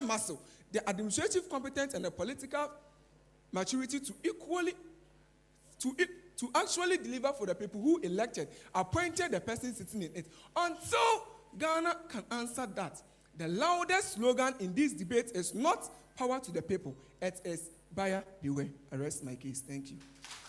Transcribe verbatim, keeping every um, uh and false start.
muscle, the administrative competence and the political maturity to equally, to, to actually deliver for the people who elected, appointed the person sitting in it. Until Ghana can answer that, the loudest slogan in this debate is not power to the people, it is buyer beware. I rest my case. Thank you.